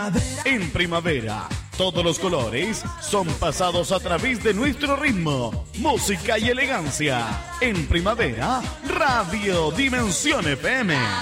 En primavera, todos los colores son pasados a través de nuestro ritmo, música y elegancia. En primavera, Radio Dimensión FM.